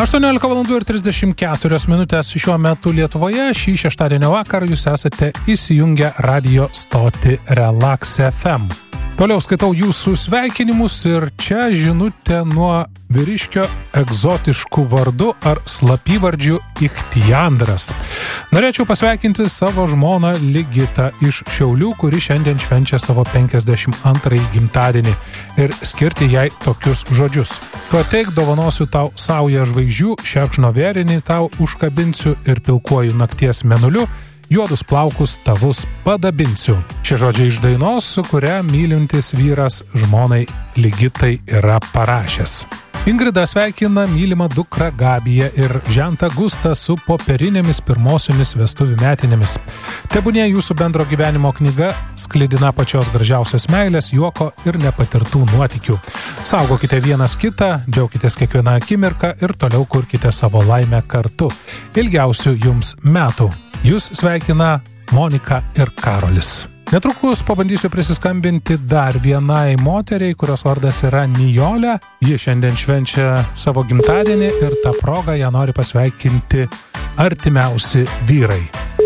18:34 šiuo metu Lietuvoje. Šį šeštadienio vakarą jūs esate įsijungę radio stotį Relax FM. Toliau skaitau jūsų sveikinimus ir čia žinutė nuo vyriškio egzotiškų vardų ar slapyvardžių Ichtiandras. Norėčiau pasveikinti savo žmoną Ligitą iš Šiaulių, kuri šiandien švenčia savo 52 gimtadienį ir skirti jai tokius žodžius. Tu ateik, dovanosiu tau saują žvaigždžių, šerkšno vėrinį tau užkabinsiu ir pilkuoju nakties mėnuliu, juodus plaukus tavus padabinsiu. Šie žodžiai iš dainos, su kuria mylintis vyras žmonai Ligitai yra parašęs. Ingrida sveikina mylimą dukrą Gabiją ir žentą Gustą su popierinėmis pirmosiomis vestuvių metinėmis. Tebūnie jūsų bendro gyvenimo knyga sklidina pačios gražiausios meilės, juoko ir nepatirtų nuotykių. Saugokite vienas kitą, džiaukitės kiekvieną akimirką ir toliau kurkite savo laimę kartu. Ilgiausių jums metų. Jūs sveikina Monika ir Karolis. Netrukus pabandysiu prisiskambinti dar vienai moteriai, kurios vardas yra Nijolė. Ji šiandien švenčia savo gimtadienį ir tą progą ją nori pasveikinti artimiausi vyrai.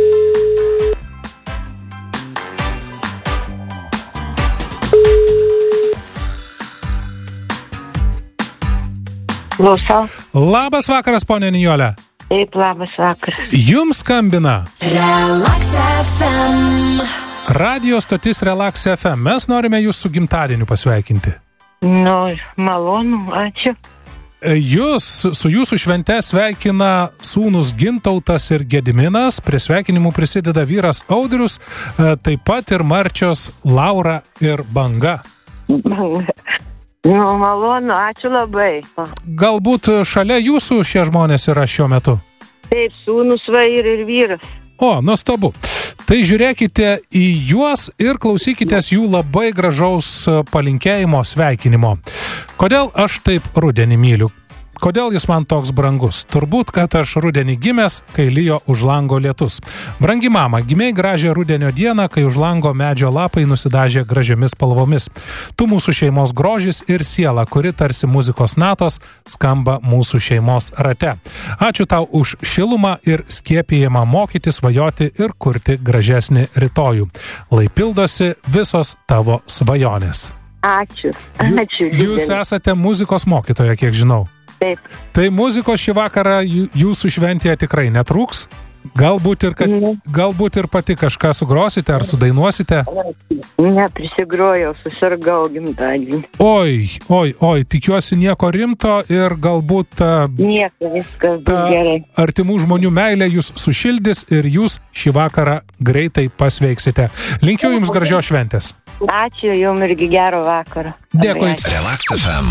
Klausau. Labas vakaras, ponė Nijolė. Taip, labas vakaras. Jums skambina Relax FM. Radio stotis Relax FM. Mes norime jūsų gimtadieniu pasveikinti. Nu, malonu, ačiū. Jūs su jūsų švente sveikina sūnus Gintautas ir Gediminas. Prie sveikinimų prisideda vyras Audrius, taip pat ir marčios Laura ir Banga. Nu, malonu, ačiū labai. Galbūt šalia jūsų šie žmonės yra šiuo metu? Taip, sūnus va ir vyras. O, nuostabu. Tai žiūrėkite į juos ir klausykitės jų labai gražaus palinkėjimo, sveikinimo. Kodėl aš taip rudenį myliu? Kodėl jis man toks brangus? Turbūt, kad aš rudenį gimęs, kai lijo už lango lietus. Brangi mama, gimei gražią rudenio dieną, kai už lango medžio lapai nusidažė gražiomis spalvomis. Tu mūsų šeimos grožis ir siela, kuri tarsi muzikos natos skamba mūsų šeimos rate. Ačiū tau už šilumą ir skiepijimą mokyti, svajoti ir kurti gražesnį rytojų. Lai pildosi visos tavo svajonės. Ačiū, ačiū. Jūs esate muzikos mokytoja, kiek žinau. Taip. Tai muzikos šį vakarą jūsų šventėje tikrai netrūks. Galbūt ir pati kažką sugrosite ar sudainuosite? Ne, prisigrojau, susirgau gimtadienį. Oi, tikiuosi nieko rimto ir galbūt Nieko, viskas bus gerai. Artimų žmonių meilė jūs sušildys ir jūs šį vakarą greitai pasveiksite. Linkiu jums gražios šventės. Ačiū, jums irgi gero vakaro. Dėkui. Relax FM.